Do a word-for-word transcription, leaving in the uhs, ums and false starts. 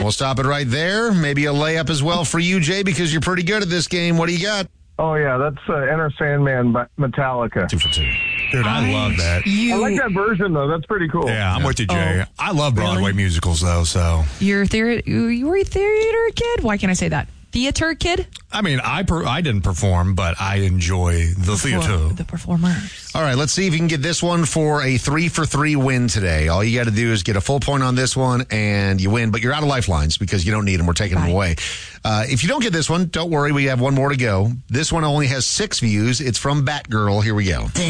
we'll stop it right there. Maybe a layup as well for you, Jay, because you're pretty good at this game. What do you got? Oh, yeah, that's uh, Enter Sandman by Metallica. Two for two. Dude, I love that. You, I like that version, though. That's pretty cool. Yeah, I'm with you, Jay. Oh, I love Broadway really? musicals, though, so. You're a theater, you were a theater kid? Why can't I say that? Theater kid? I mean, I per- I didn't perform, but I enjoy the theater. The performers. All right, let's see if you can get this one for a three for three win today. All you got to do is get a full point on this one, and you win. But you're out of lifelines because you don't need them. We're taking Bye. them away. Uh, if you don't get this one, don't worry. We have one more to go. This one only has six views. It's from Batgirl. Here we go.